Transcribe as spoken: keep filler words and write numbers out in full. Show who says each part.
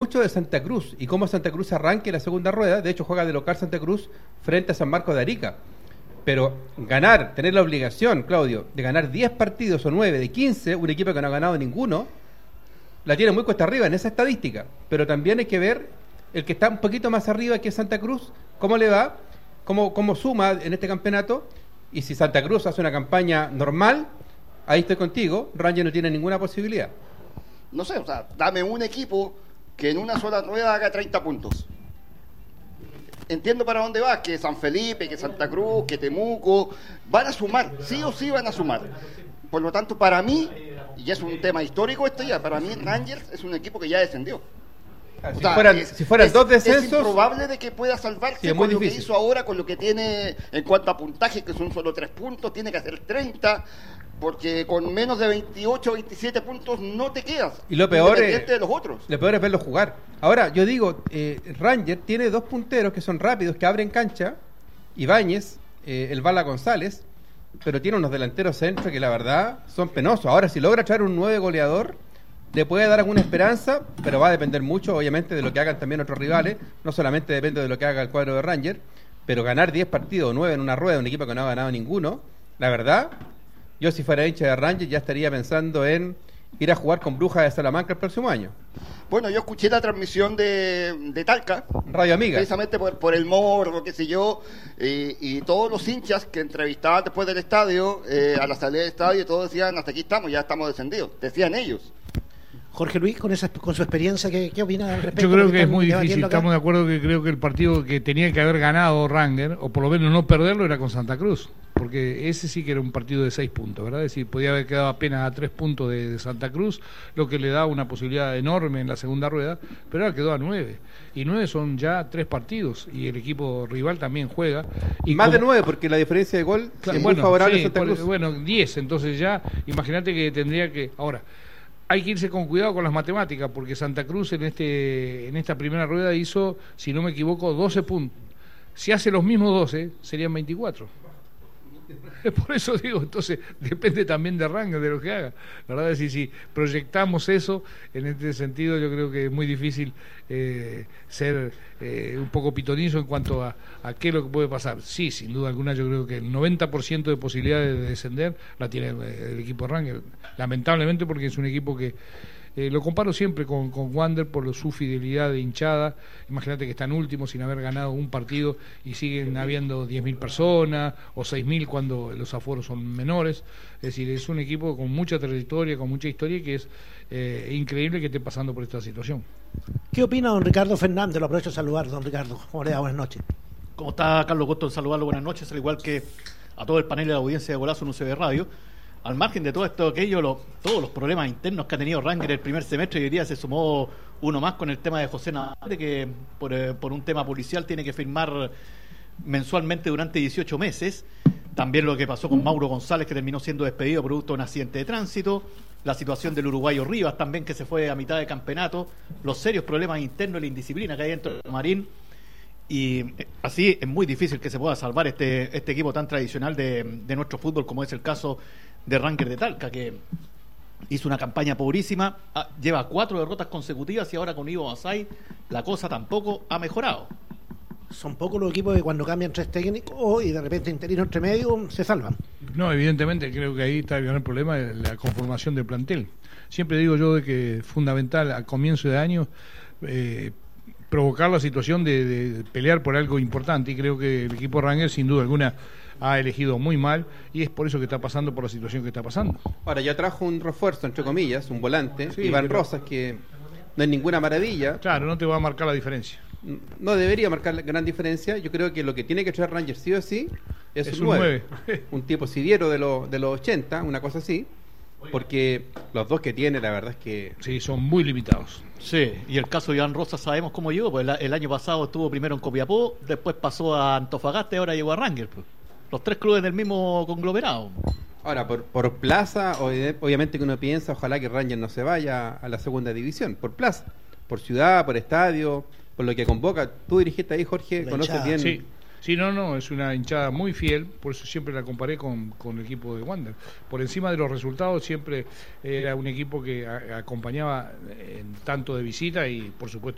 Speaker 1: mucho de Santa Cruz y cómo Santa Cruz arranque la segunda rueda. De hecho, juega de local Santa Cruz frente a San Marcos de Arica. Pero ganar, tener la obligación, Claudio, de ganar diez partidos o nueve de quince, un equipo que no ha ganado ninguno, la tiene muy cuesta arriba en esa estadística. Pero también hay que ver el que está un poquito más arriba, que es Santa Cruz, cómo le va, cómo, cómo suma en este campeonato. Y si Santa Cruz hace una campaña normal, ahí estoy contigo, Rangers no tiene ninguna posibilidad.
Speaker 2: No sé, o sea, dame un equipo que en una sola rueda haga treinta puntos. Entiendo para dónde va, que San Felipe, que Santa Cruz, que Temuco, van a sumar, sí o sí van a sumar. Por lo tanto, para mí, y es un tema histórico esto ya, para mí Rangers es un equipo que ya descendió.
Speaker 1: Ah,
Speaker 2: O
Speaker 1: si,
Speaker 2: sea,
Speaker 1: fueran,
Speaker 2: es,
Speaker 1: si fueran
Speaker 2: es,
Speaker 1: dos descensos...
Speaker 2: es improbable de que pueda salvarse
Speaker 1: sí,
Speaker 2: con lo
Speaker 1: difícil.
Speaker 2: que hizo ahora, con lo que tiene en cuanto a puntaje, que son solo tres puntos, tiene que hacer treinta, porque con menos de veintiocho, veintisiete puntos no te quedas.
Speaker 1: Y lo peor es,
Speaker 2: de los otros.
Speaker 1: Lo peor es verlo jugar. Ahora, yo digo, eh, Ranger tiene dos punteros que son rápidos, que abren cancha, Ibáñez, eh, el Bala González, pero tiene unos delanteros centros que la verdad son penosos. Ahora, si logra traer un nueve goleador, le puede dar alguna esperanza, pero va a depender mucho, obviamente, de lo que hagan también otros rivales. No solamente depende de lo que haga el cuadro de Ranger, pero ganar diez partidos o nueve en una rueda, un equipo que no ha ganado ninguno, la verdad... Yo si fuera hincha de Rangers ya estaría pensando en ir a jugar con Brujas de Salamanca el próximo año.
Speaker 2: Bueno, yo escuché la transmisión de, de Talca.
Speaker 1: Radio Amiga.
Speaker 2: Precisamente por, por el morbo, qué sé yo, y, y todos los hinchas que entrevistaban después del estadio, eh, a la salida del estadio, todos decían, hasta aquí estamos, ya estamos descendidos. Decían ellos.
Speaker 3: Jorge Luis, con esa con su experiencia, ¿qué, qué opina al respecto?
Speaker 4: Yo creo que, que es muy difícil,
Speaker 3: acá?
Speaker 4: Estamos de acuerdo que creo que el partido que tenía que haber ganado Rangers, o por lo menos no perderlo, era con Santa Cruz, porque ese sí que era un partido de seis puntos, ¿verdad? Es decir, podía haber quedado apenas a tres puntos de, de Santa Cruz, lo que le da una posibilidad enorme en la segunda rueda, pero ahora quedó a nueve, y nueve son ya tres partidos, y el equipo rival también juega. Y
Speaker 1: más
Speaker 4: como,
Speaker 1: de nueve, porque la diferencia de gol
Speaker 4: claro,
Speaker 1: es
Speaker 4: bueno,
Speaker 1: muy favorable
Speaker 4: sí,
Speaker 1: a Santa Cruz.
Speaker 4: Por, bueno, diez, entonces ya, imagínate que tendría que... Ahora, hay que irse con cuidado con las matemáticas, porque Santa Cruz en este en esta primera rueda hizo, si no me equivoco, doce puntos. Si hace los mismos doce, serían veinticuatro. Por eso digo, entonces depende también de Rangers, de lo que haga. La verdad es que si proyectamos eso, en este sentido yo creo que es muy difícil eh, ser eh, un poco pitonizo en cuanto a, a qué es lo que puede pasar. Sí, sin duda alguna yo creo que el noventa por ciento de posibilidades de descender la tiene el, el equipo de Rangers. Lamentablemente, porque es un equipo que Eh, lo comparo siempre con, con Wander por su fidelidad de hinchada. Imagínate que están últimos sin haber ganado un partido y siguen habiendo diez mil personas o seis mil cuando los aforos son menores. Es decir, es un equipo con mucha trayectoria, con mucha historia, y que es eh, increíble que esté pasando por esta situación.
Speaker 3: ¿Qué opina don Ricardo Fernández? Lo aprovecho de saludar, don Ricardo. ¿Cómo le va? Buenas noches.
Speaker 5: ¿Cómo está, Carlos? Gusto en saludarlo. Buenas noches, al igual que a todo el panel de la audiencia de Golazo en U C B Radio. Al margen de todo esto, aquello, lo, todos los problemas internos que ha tenido Rangers el primer semestre, y hoy día se sumó uno más con el tema de José Navarre, que por, eh, por un tema policial tiene que firmar mensualmente durante dieciocho meses. También lo que pasó con Mauro González, que terminó siendo despedido producto de un accidente de tránsito. La situación del uruguayo Rivas también, que se fue a mitad de campeonato. Los serios problemas internos y la indisciplina que hay dentro del Marín. Y así es muy difícil que se pueda salvar este, este equipo tan tradicional de, de nuestro fútbol, como es el caso de Rangers de Talca, que hizo una campaña pobrísima, ah, lleva cuatro derrotas consecutivas, y ahora con Ivo Basay la cosa tampoco ha mejorado.
Speaker 3: Son pocos los equipos que cuando cambian tres técnicos y de repente interino entre medio se salvan.
Speaker 4: No, evidentemente creo que ahí está el gran problema de la conformación del plantel. Siempre digo yo de que es fundamental a comienzo de año eh, provocar la situación de, de pelear por algo importante, y creo que el equipo Rangers sin duda alguna ha elegido muy mal, y es por eso que está pasando por la situación que está pasando.
Speaker 1: Ahora ya trajo un refuerzo, entre comillas, un volante,
Speaker 4: sí,
Speaker 1: Iván
Speaker 4: pero...
Speaker 1: Rosas, que no es ninguna maravilla.
Speaker 4: Claro, no te va a marcar la diferencia.
Speaker 1: No debería marcar la gran diferencia. Yo creo que lo que tiene que traer Rangers sí o sí es, es un nueve. Un tipo sidiero de, lo, de los ochenta, una cosa así. Porque los dos que tiene, la verdad es que...
Speaker 4: Sí, son muy limitados.
Speaker 5: Sí, y el caso de Iván Rosas sabemos cómo llegó, pues el, el año pasado estuvo primero en Copiapó, después pasó a Antofagasta y ahora llegó a Rangers, pues. Los tres clubes del mismo conglomerado.
Speaker 1: Ahora, por, por plaza, obviamente que uno piensa, ojalá que Rangers no se vaya a la segunda división, por plaza, por ciudad, por estadio, por lo que convoca. Tú dirigiste ahí, Jorge,
Speaker 3: la
Speaker 1: conoces
Speaker 3: hinchada.
Speaker 1: bien.
Speaker 4: Sí. Sí, no, no, es una hinchada muy fiel, por eso siempre la comparé con, con el equipo de Wander. Por encima de los resultados siempre era un equipo que a, acompañaba en tanto de visita y por supuesto